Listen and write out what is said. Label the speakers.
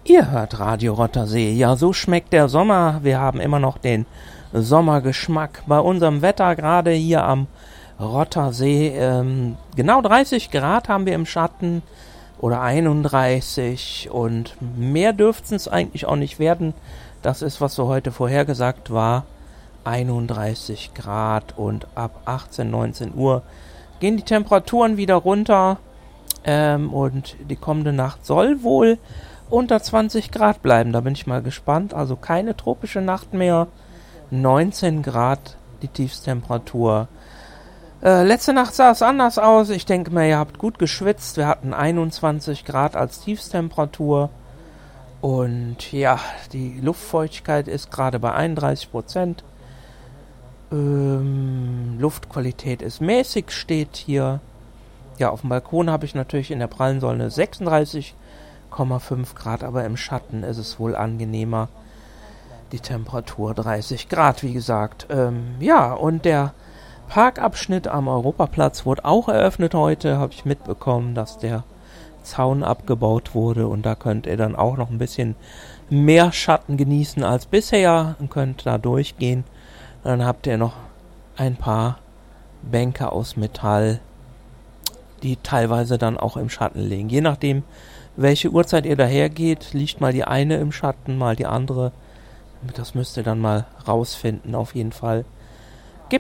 Speaker 1: Ihr hört Radio Rottersee. Ja, so schmeckt der Sommer. Wir haben immer noch den Sommergeschmack bei unserem Wetter, gerade hier am Rottersee. Genau 30 Grad haben wir im Schatten oder 31 und mehr dürften es eigentlich auch nicht werden. Das ist, was so heute vorhergesagt war. 31 Grad und ab 18, 19 Uhr gehen die Temperaturen wieder runter und die kommende Nacht soll wohl unter 20 Grad bleiben. Da bin ich mal gespannt. Also keine tropische Nacht mehr. 19 Grad die Tiefstemperatur. Letzte Nacht sah es anders aus. Ich denke mal, ihr habt gut geschwitzt. Wir hatten 21 Grad als Tiefstemperatur. Und ja, die Luftfeuchtigkeit ist gerade bei 31%. Luftqualität ist mäßig, steht hier. Ja, auf dem Balkon habe ich natürlich in der prallen Sonne 36,5 Grad, aber im Schatten ist es wohl angenehmer. Die Temperatur 30 Grad, wie gesagt. Ja, und der Parkabschnitt am Europaplatz wurde auch eröffnet heute. Habe ich mitbekommen, dass der Zaun abgebaut wurde und da könnt ihr dann auch noch ein bisschen mehr Schatten genießen als bisher und könnt da durchgehen. Dann habt ihr noch ein paar Bänke aus Metall, die teilweise dann auch im Schatten liegen. Je nachdem, welche Uhrzeit ihr dahergeht, liegt mal die eine im Schatten, mal die andere. Das müsst ihr dann mal rausfinden, auf jeden Fall.